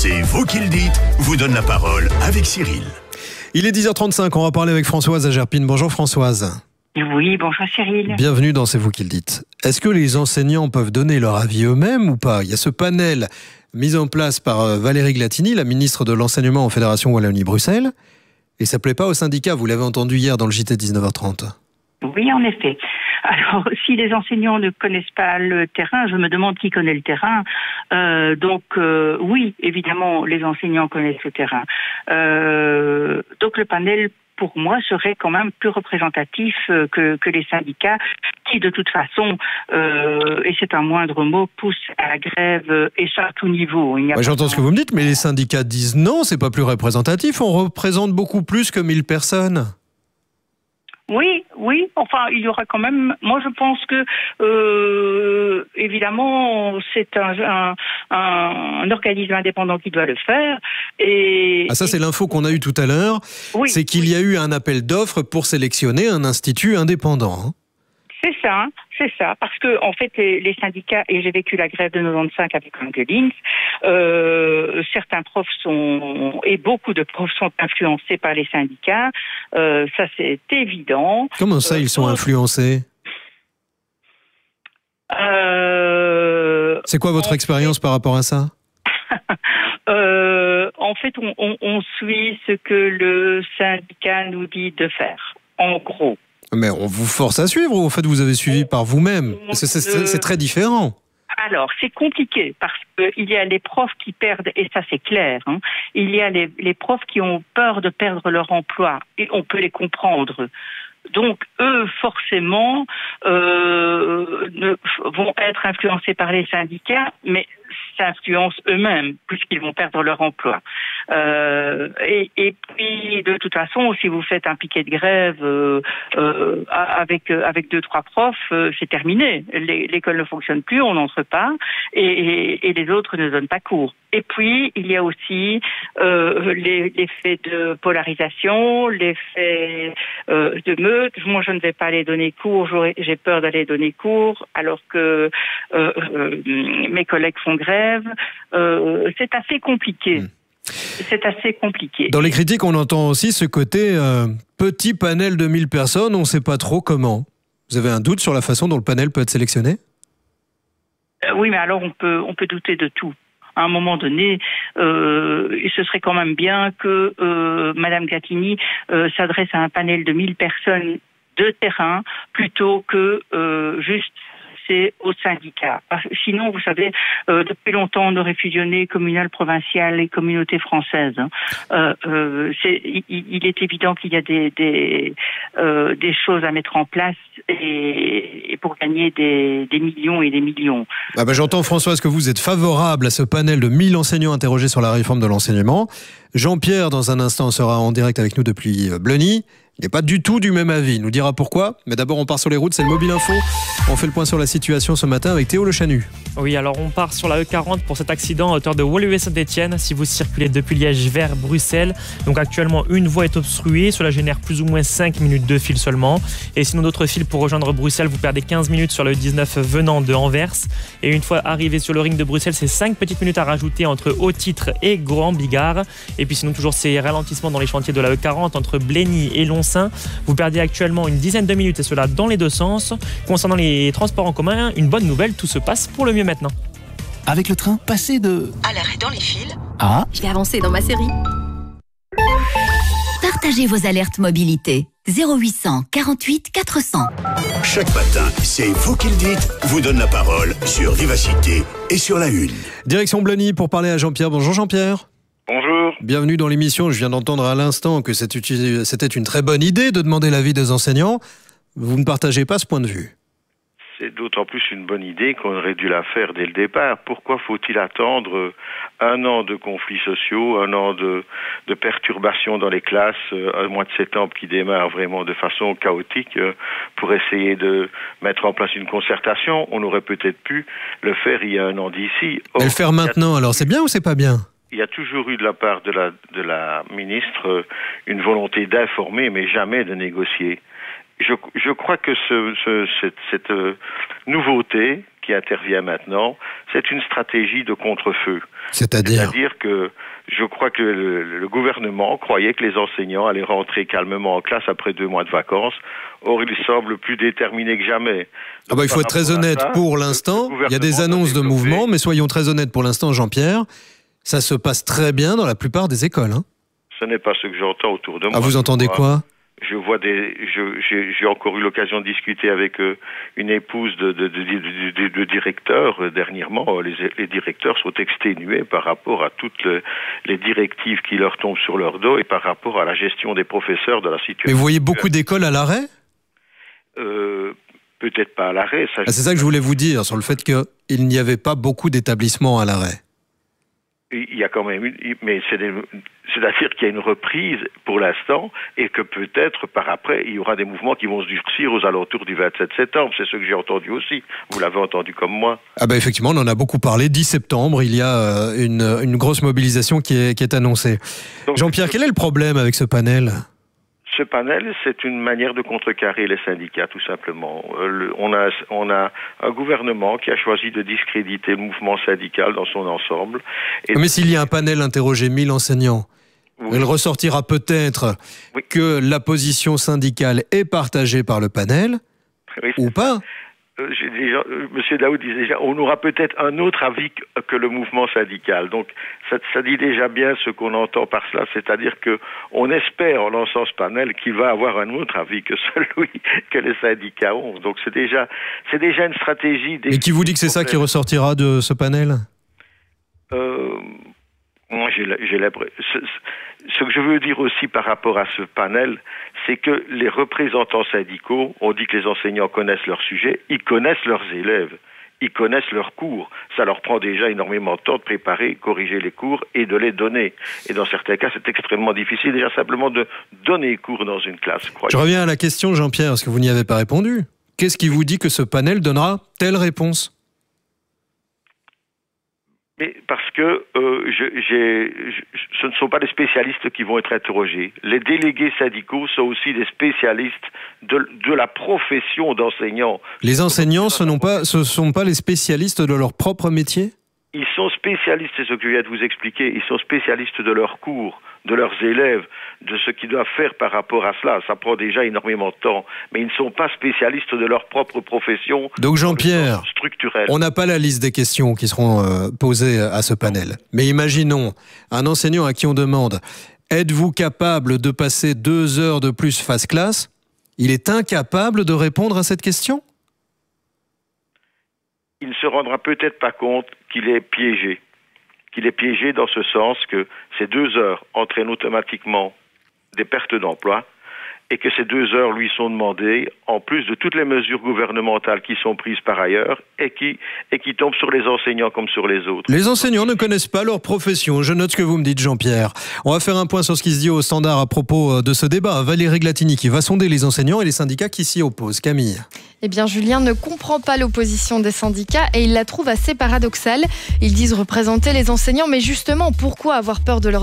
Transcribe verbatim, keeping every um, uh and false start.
C'est vous qui le dites, vous donne la parole avec Cyril. Il est dix heures trente-cinq, on va parler avec Françoise à Gerpine. Bonjour Françoise. Oui, bonjour Cyril. Bienvenue dans C'est vous qui le dites. Est-ce que les enseignants peuvent donner leur avis eux-mêmes ou pas ? Il y a ce panel mis en place par Valérie Glatini, la ministre de l'Enseignement en Fédération Wallonie-Bruxelles. Et ça ne plaît pas aux syndicats, vous l'avez entendu hier dans le J T dix-neuf heures trente. Oui, en effet. Alors, si les enseignants ne connaissent pas le terrain, je me demande qui connaît le terrain. Euh, donc, euh, oui, évidemment, les enseignants connaissent le terrain. Euh, donc, le panel, pour moi, serait quand même plus représentatif que, que les syndicats qui, de toute façon, euh, et c'est un moindre mot, poussent à la grève, et ça à tout niveau. Il n'y a Ouais, pas j'entends ce que vous me dites, mais les syndicats disent non, c'est pas plus représentatif, on représente beaucoup plus que mille personnes. Oui, oui. Enfin, il y aura quand même. Moi, je pense que, euh, évidemment, c'est un, un, un, un organisme indépendant qui doit le faire. Et ah, ça, c'est l'info qu'on a eue tout à l'heure. Oui, c'est qu'il oui. y a eu un appel d'offres pour sélectionner un institut indépendant. Hein. C'est ça, c'est ça, parce que en fait les, les syndicats, et j'ai vécu la grève de quatre-vingt-quinze avec Angelins, euh, certains profs sont, et beaucoup de profs sont influencés par les syndicats, euh, ça c'est évident. Comment ça, euh, ils sont influencés euh, C'est quoi votre expérience fait... par rapport à ça euh, En fait, on, on, on suit ce que le syndicat nous dit de faire, en gros. Mais on vous force à suivre ou en fait vous avez suivi par vous-même ? C'est, c'est, c'est, c'est très différent. Alors, c'est compliqué parce qu'il y a les profs qui perdent, et ça c'est clair, hein, il y a les, les profs qui ont peur de perdre leur emploi, et on peut les comprendre. Donc, eux, forcément, euh, ne, vont être influencés par les syndicats, mais s'influencent eux-mêmes, puisqu'ils vont perdre leur emploi. Euh, et, et puis, de toute façon, si vous faites un piquet de grève euh, euh, avec avec deux, trois profs, euh, c'est terminé. Les, l'école ne fonctionne plus, on n'entre pas, et, et, et les autres ne donnent pas cours. Et puis, il y a aussi euh, les, les faits de polarisation, les faits euh, de meute. Moi, je ne vais pas aller donner cours, j'ai peur d'aller donner cours, alors que euh, euh, mes collègues font grève. Euh, c'est assez compliqué. Mmh. C'est assez compliqué. Dans les critiques, on entend aussi ce côté euh, petit panel de mille personnes, on ne sait pas trop comment. Vous avez un doute sur la façon dont le panel peut être sélectionné ? euh, Oui, mais alors on peut, on peut douter de tout. À un moment donné, euh, ce serait quand même bien que euh, Madame Glatini euh, s'adresse à un panel de mille personnes de terrain plutôt que euh, juste c'est aux syndicats. Sinon, vous savez, euh, depuis longtemps, on aurait fusionné communal, provincial et communauté française. Hein. Euh, euh, c'est, il, il est évident qu'il y a des, des, euh, des choses à mettre en place et, et pour gagner des, des millions et des millions. Ah ben, j'entends, Françoise, que vous êtes favorable à ce panel de mille enseignants interrogés sur la réforme de l'enseignement. Jean-Pierre, dans un instant, sera en direct avec nous depuis Bleny. Il n'est pas du tout du même avis, il nous dira pourquoi. Mais d'abord, on part sur les routes, c'est le Mobile Info. On fait le point sur la situation ce matin avec Théo Le Chanu. Oui, alors on part sur la E quarante pour cet accident à hauteur de Woluwe-Saint-Étienne. Si vous circulez depuis Liège vers Bruxelles, donc actuellement une voie est obstruée. Cela génère plus ou moins cinq minutes de fil seulement. Et sinon, d'autres fils pour rejoindre Bruxelles, vous perdez quinze minutes sur le dix-neuf venant de Anvers. Et une fois arrivé sur le ring de Bruxelles, c'est cinq petites minutes à rajouter entre Haut-Titre et Grand-Bigard. Et puis sinon, toujours ces ralentissements dans les chantiers de la E quarante entre Bleny et Lons. Vous perdez actuellement une dizaine de minutes et cela dans les deux sens. Concernant les transports en commun, une bonne nouvelle, tout se passe pour le mieux maintenant. Avec le train, passez de... à l'arrêt dans les fils. Ah. Je vais avancer dans ma série. Partagez vos alertes mobilité. zéro huit cent quarante-huit quatre cents. Chaque matin, c'est vous qui le dites, vous donne la parole sur Vivacité et sur la Une. Direction Bleny pour parler à Jean-Pierre. Bonjour Jean-Pierre. Bonjour. Bienvenue dans l'émission. Je viens d'entendre à l'instant que c'était une très bonne idée de demander l'avis des enseignants. Vous ne partagez pas ce point de vue. C'est d'autant plus une bonne idée qu'on aurait dû la faire dès le départ. Pourquoi faut-il attendre un an de conflits sociaux, un an de, de perturbations dans les classes, un mois de septembre qui démarre vraiment de façon chaotique pour essayer de mettre en place une concertation? On aurait peut-être pu le faire il y a un an d'ici. Or, Et le faire maintenant, alors c'est bien ou c'est pas bien? Il y a toujours eu de la part de la, de la ministre une volonté d'informer, mais jamais de négocier. Je, je crois que ce, ce, cette, cette euh, nouveauté qui intervient maintenant, c'est une stratégie de contre-feu. C'est-à-dire C'est-à-dire que je crois que le, le gouvernement croyait que les enseignants allaient rentrer calmement en classe après deux mois de vacances. Or, il semble plus déterminé que jamais. Donc, ah bah, il faut être très honnête ça, pour l'instant. Il y a des annonces de mouvement, mais soyons très honnêtes pour l'instant, Jean-Pierre. Ça se passe très bien dans la plupart des écoles. Hein. Ce n'est pas ce que j'entends autour de moi. Ah, vous entendez quoi ? Je vois des, je, j'ai, j'ai encore eu l'occasion de discuter avec euh, une épouse de, de, de, de, de, de directeur euh, dernièrement. Les, les directeurs sont exténués par rapport à toutes le, les directives qui leur tombent sur leur dos et par rapport à la gestion des professeurs de la situation. Mais vous voyez beaucoup d'écoles à l'arrêt ? euh, Peut-être pas à l'arrêt. Ça, ah, c'est ça que je voulais vous dire, sur le fait qu'il n'y avait pas beaucoup d'établissements à l'arrêt. Il y a quand même une, mais c'est des, c'est-à-dire qu'il y a une reprise pour l'instant et que peut-être par après il y aura des mouvements qui vont se durcir aux alentours du vingt-sept septembre. C'est ce que j'ai entendu aussi. Vous l'avez entendu comme moi. Ah ben effectivement, on en a beaucoup parlé. dix septembre, il y a une, une grosse mobilisation qui est, qui est annoncée. Donc, Jean-Pierre, quel est le problème avec ce panel ? Ce panel, c'est une manière de contrecarrer les syndicats, tout simplement. Euh, le, on a, on a un gouvernement qui a choisi de discréditer le mouvement syndical dans son ensemble. Et mais s'il y a un panel interrogé mille enseignants, oui. Il ressortira peut-être oui. que la position syndicale est partagée par le panel, oui, ou pas. Euh, j'ai déjà, euh, Monsieur Daoud disait déjà, on aura peut-être un autre avis que, que le mouvement syndical. Donc, ça, ça dit déjà bien ce qu'on entend par cela, c'est-à-dire que on espère en lançant ce panel qu'il va avoir un autre avis que celui que les syndicats ont. Donc, c'est déjà, c'est déjà une stratégie. Et qui vous dit que c'est ça qui ressortira de ce panel ? Euh, moi, j'ai, j'ai l'impression. Ce, ce que je veux dire aussi par rapport à ce panel, c'est que les représentants syndicaux, on dit que les enseignants connaissent leur sujet, ils connaissent leurs élèves, ils connaissent leurs cours. Ça leur prend déjà énormément de temps de préparer, corriger les cours et de les donner. Et dans certains cas, c'est extrêmement difficile déjà simplement de donner cours dans une classe. Je reviens à la question, Jean-Pierre, parce que vous n'y avez pas répondu. Qu'est-ce qui vous dit que ce panel donnera telle réponse ? Mais parce que euh, je, j'ai, je, ce ne sont pas les spécialistes qui vont être interrogés. Les délégués syndicaux sont aussi des spécialistes de, de la profession d'enseignant. Les enseignants, ce ne pas, ce sont pas les spécialistes de leur propre métier ? Ils sont spécialistes, c'est ce que je viens de vous expliquer, ils sont spécialistes de leurs cours, de leurs élèves, de ce qu'ils doivent faire par rapport à cela. Ça prend déjà énormément de temps, mais ils ne sont pas spécialistes de leur propre profession. Donc Jean-Pierre, on n'a pas la liste des questions qui seront euh, posées à ce panel. Mais imaginons un enseignant à qui on demande « Êtes-vous capable de passer deux heures de plus face classe ?» Il est incapable de répondre à cette question ? Il ne se rendra peut-être pas compte qu'il est piégé. Qu'il est piégé dans ce sens que ces deux heures entraînent automatiquement des pertes d'emploi et que ces deux heures lui sont demandées en plus de toutes les mesures gouvernementales qui sont prises par ailleurs et qui, et qui tombent sur les enseignants comme sur les autres. Les enseignants ne connaissent pas leur profession. Je note ce que vous me dites, Jean-Pierre. On va faire un point sur ce qui se dit au standard à propos de ce débat. Valérie Glatini qui va sonder les enseignants et les syndicats qui s'y opposent. Camille. Eh bien, Julien ne comprend pas l'opposition des syndicats et il la trouve assez paradoxale. Ils disent représenter les enseignants, mais justement, pourquoi avoir peur de leur